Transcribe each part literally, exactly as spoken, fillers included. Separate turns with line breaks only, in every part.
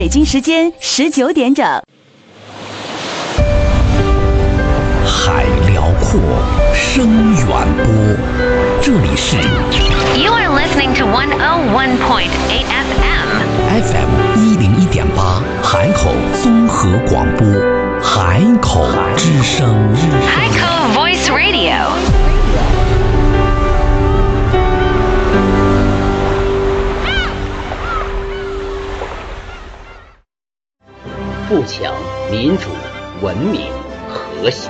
北京时间十九点整。
海辽阔，声远播，这里是
You are listening to one oh one point eight F M
F M 一零一点八海口综合广播，海口之声，
海口 Voice Radio。
富强、民主、文明、和谐、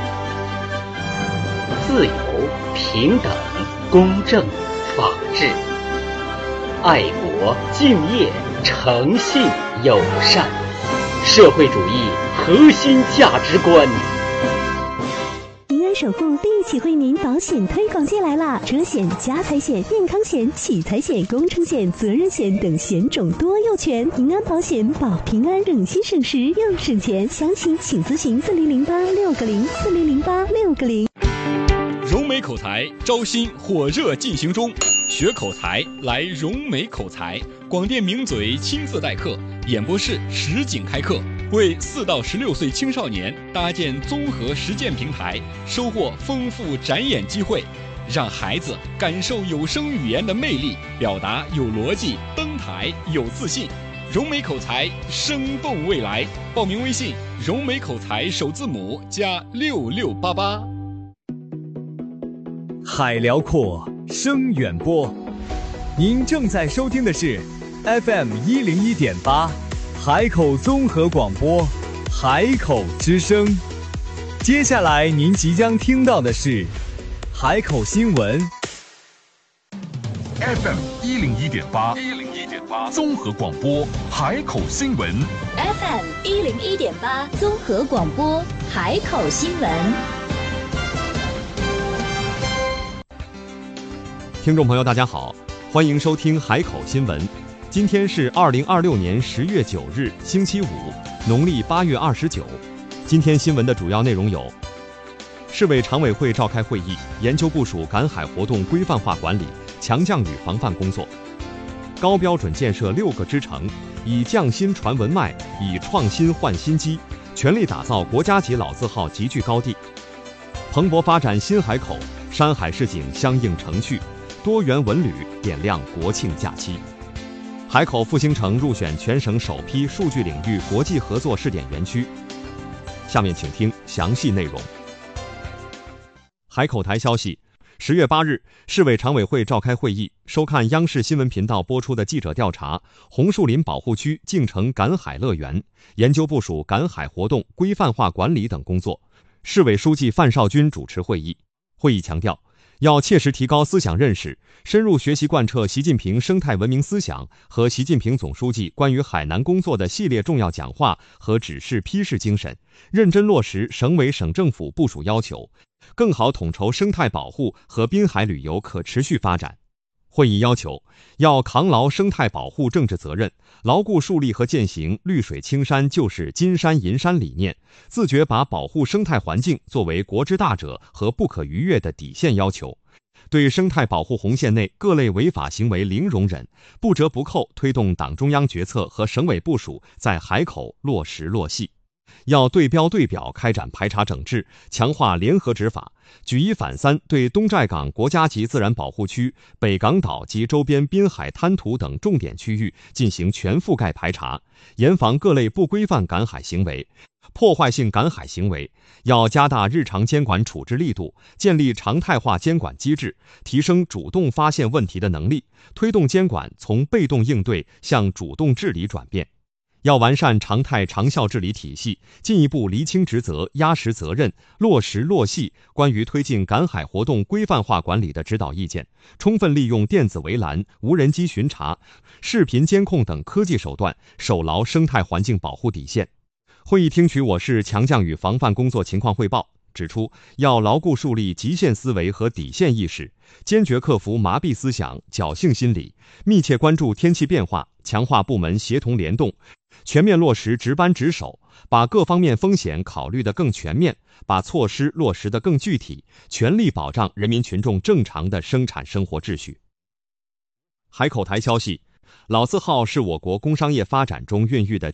自由、平等、公正、法治、爱国、敬业、诚信、友善，社会主义核心价值观。
平安守护立体惠民保险推广季来啦！车险、家财险、健康险、喜财险、工程险、责任险等险种多又全，平安保险保平安，省心省时又省钱。详情请咨询四零零八六个零四零零八六个零。
融美口才招新火热进行中，学口才来融美口才，广电名嘴亲自代课，演播室实景开课，为四到十六岁青少年搭建综合实践平台，收获丰富展演机会，让孩子感受有声语言的魅力，表达有逻辑，登台有自信。融美口才，生动未来。报名微信：融美口才首字母加六六八八。
海辽阔，声远播。您正在收听的是 F M 一零一点八。海口综合广播，海口之声。接下来您即将听到的是海口新闻。
F M 一零一点八，一零一点八综合广播，海口新闻。
F M 一零一点八综合广播，海口新闻。
听众朋友，大家好，欢迎收听海口新闻。今天是二零二六年十月九日，星期五，农历八月二十九。今天新闻的主要内容有：市委常委会召开会议，研究部署赶海活动规范化管理，强降雨防范工作；高标准建设六个支城，以匠心传文脉，以创新换新机，全力打造国家级老字号集聚高地；蓬勃发展新海口，山海市井相映成趣，多元文旅点亮国庆假期。海口复兴城入选全省首批数据领域国际合作试点园区。下面请听详细内容。海口台消息，十月八日，市委常委会召开会议，收看央视新闻频道播出的记者调查红树林保护区竞成赶海乐园，研究部署赶海活动规范化管理等工作。市委书记范绍军主持会议。会议强调，要切实提高思想认识，深入学习贯彻习近平生态文明思想和习近平总书记关于海南工作的系列重要讲话和指示批示精神，认真落实省委省政府部署要求，更好统筹生态保护和滨海旅游可持续发展。会议要求，要扛牢生态保护政治责任，牢固树立和践行绿水青山就是金山银山理念，自觉把保护生态环境作为国之大者和不可逾越的底线要求，对生态保护红线内各类违法行为零容忍，不折不扣推动党中央决策和省委部署在海口落实落细。要对标对表开展排查整治，强化联合执法，举一反三对东寨港国家级自然保护区、北港岛及周边滨海滩涂等重点区域进行全覆盖排查，严防各类不规范赶海行为、破坏性赶海行为。要加大日常监管处置力度，建立常态化监管机制，提升主动发现问题的能力，推动监管从被动应对向主动治理转变。要完善常态长效治理体系，进一步厘清职责、压实责任，落实落细关于推进赶海活动规范化管理的指导意见，充分利用电子围栏、无人机巡查、视频监控等科技手段，守牢生态环境保护底线。会议听取我市强降雨防范工作情况汇报，指出要牢固树立极限思维和底线意识，坚决克服麻痹思想、侥幸心理，密切关注天气变化，强化部门协同联动，全面落实值班值守，把各方面风险考虑得更全面，把措施落实得更具体，全力保障人民群众正常的生产生活秩序。海口台消息，老字号是我国工商业发展中孕育的